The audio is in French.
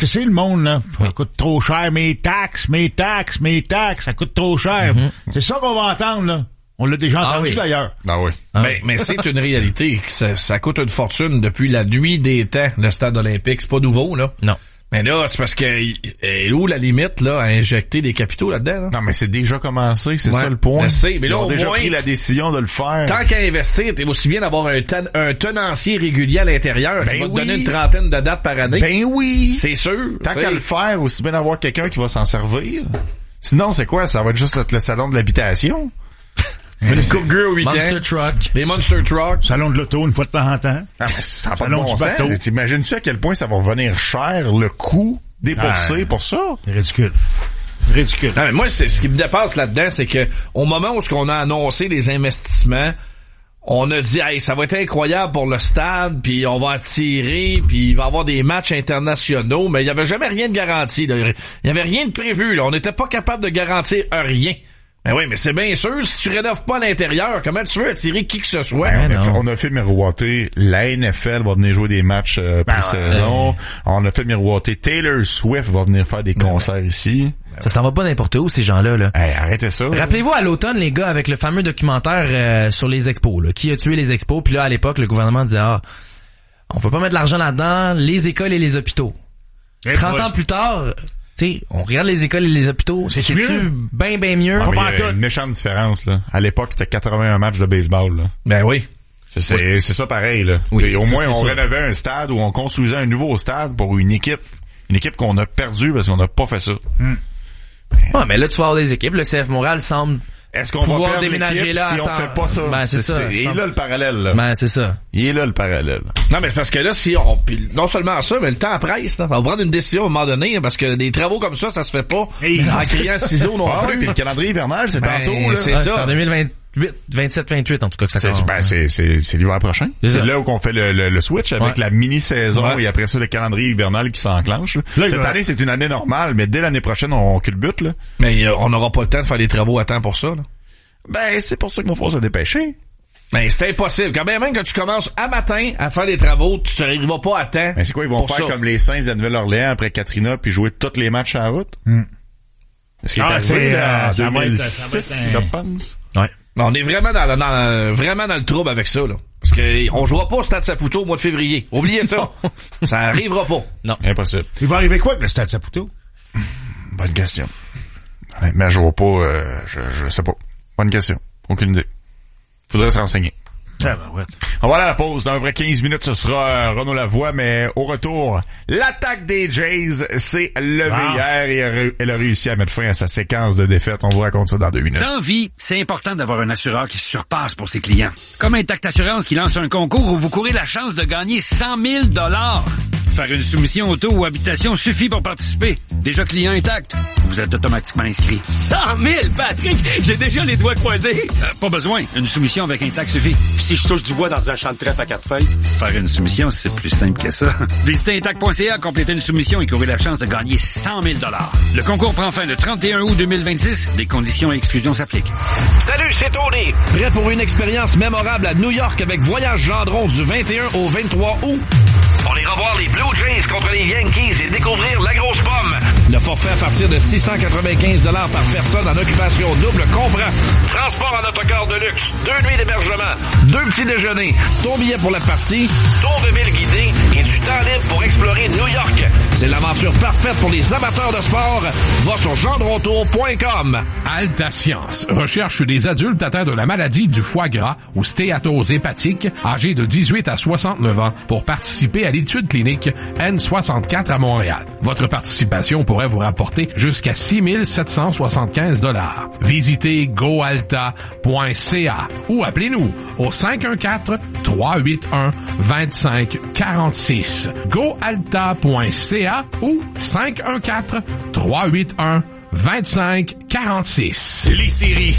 que c'est le monde, là? Ça coûte trop cher, mes taxes, ça coûte trop cher. C'est ça qu'on va entendre, là. On l'a déjà entendu d'ailleurs. Ah oui. Mais c'est une réalité. Ça coûte une fortune depuis la nuit des temps, le stade olympique. C'est pas nouveau, là. Non. Mais là, c'est parce que où la limite, là, à injecter des capitaux là-dedans, là? Non, mais c'est déjà commencé, c'est ça le point. Mais là, ils ont déjà pris la décision de le faire. Tant qu'à investir, t'es aussi bien d'avoir un tenancier régulier à l'intérieur qui va te donner une trentaine de dates par année. Ben oui! C'est sûr. Tant qu'à le faire, aussi bien d'avoir quelqu'un qui va s'en servir. Sinon, c'est quoi? Ça va être juste le salon de l'habitation. Une coupe grill au 8 ans. Monster Truck. Des Monster Truck. Salon de l'auto, une fois de temps en temps. Ah, mais ça n'a pas de Salon bon du bateau. sens. T'imagines-tu à quel point ça va revenir cher, le coût dépensé pour ça? C'est ridicule. Non, mais moi, ce qui me dépasse là-dedans, c'est que au moment où on a annoncé les investissements, on a dit, hey, ça va être incroyable pour le stade, puis on va attirer, puis il va y avoir des matchs internationaux, mais il y avait jamais rien de garanti. Là. Il y avait rien de prévu. Là. On n'était pas capable de garantir rien. Ben oui, mais c'est bien sûr, si tu rénoves pas à l'intérieur, comment tu veux attirer qui que ce soit? On a fait miroiter, la NFL va venir jouer des matchs pré-saison. On a fait miroiter, Taylor Swift va venir faire des concerts ici. Ça s'en va pas n'importe où, ces gens-là, là. Hey, arrêtez ça. Rappelez-vous à l'automne, les gars, avec le fameux documentaire sur les expos, là. Qui a tué les expos? Puis là, à l'époque, le gouvernement disait, on peut pas mettre de l'argent là-dedans, les écoles et les hôpitaux. 30 ans plus tard... Tu sais, on regarde les écoles et les hôpitaux. C'est-tu bien mieux? Ouais, il y a une méchante différence, là. À l'époque, c'était 81 matchs de baseball, là. Ben oui. C'est ça pareil, là. Oui, au moins, on rénovait un stade ou on construisait un nouveau stade pour une équipe qu'on a perdue parce qu'on n'a pas fait ça. Ouais, mais là, tu vas avoir des équipes. Le CF Montréal semble Est-ce qu'on pouvoir va perdre déménager l'équipe là si on fait pas ça? Ben, c'est ça. Il est là le parallèle, là. Ben, c'est ça. Il est là le parallèle. Non, mais c'est parce que là, puis non seulement ça, mais le temps presse, là. On va prendre une décision à un moment donné, parce que des travaux comme ça se fait pas en criant ciseaux non plus. Puis le calendrier hivernal, c'est tantôt, là. C'est en 27-28, en tout cas, que ça commence. C'est l'hiver prochain. C'est là où on fait le switch avec la mini-saison et après ça, le calendrier hivernal qui s'enclenche. Cette année, c'est une année normale, mais dès l'année prochaine, on culbute, là. Mais on n'aura pas le temps de faire les travaux à temps pour ça, là. Ben, c'est pour ça qu'il va falloir se dépêcher. Mais c'est impossible. Quand même que tu commences à matin à faire des travaux, tu n'arriveras pas à temps. Mais c'est quoi, ils vont faire comme les Saints de Nouvelle-Orléans après Katrina puis jouer tous les matchs à la route? C'est arrivé en 2006, je pense. Ouais. On est vraiment vraiment dans le trouble avec ça, là. Parce que on jouera pas au Stade Saputo au mois de février. Oubliez ça. Ça arrivera pas. Non. Impossible. Il va arriver quoi avec le Stade Saputo? Bonne question. Mais je vois pas, je sais pas. Bonne question. Aucune idée. Faudrait se renseigner. On va aller à la pause. Dans à peu près 15 minutes, ce sera Renaud Lavoie, mais au retour, l'attaque des Jays s'est levée hier et elle a réussi à mettre fin à sa séquence de défaites. On vous raconte ça dans 2 minutes. Dans vie, c'est important d'avoir un assureur qui se surpasse pour ses clients. Comme Intact Assurance qui lance un concours où vous courez la chance de gagner 100 000 $. Faire une soumission auto ou habitation suffit pour participer. Déjà client Intact, vous êtes automatiquement inscrit. 100 000, Patrick! J'ai déjà les doigts croisés. Pas besoin. Une soumission avec Intact suffit. Puis si je touche du bois dans un champ de trèfle à 4 feuilles? Faire une soumission, c'est plus simple que ça. Visitez Intact.ca, complétez une soumission et courez la chance de gagner 100 000 $. Le concours prend fin le 31 août 2026. Des conditions et exclusions s'appliquent. Salut, c'est Tony. Prêt pour une expérience mémorable à New York avec Voyage Gendron du 21 au 23 août? On ira voir les Blue Jays contre les Yankees et découvrir la grosse pomme. Le forfait à partir de 695 $ par personne en occupation double comprend transport en autocar de luxe, 2 nuits d'hébergement, 2 petits déjeuners, ton billet pour la partie, tour de ville guidé et du temps libre pour explorer New York. C'est l'aventure parfaite pour les amateurs de sport. Va sur gendrontour.com. Alta Science recherche des adultes atteints de la maladie du foie gras ou stéatose hépatique, âgés de 18 à 69 ans, pour participer à l'étude clinique N64 à Montréal. Votre participation pourrait vous rapporter jusqu'à 6 775 $. Visitez goalta.ca ou appelez-nous au 514-381-2546. goalta.ca ou 514-381-2546. Les séries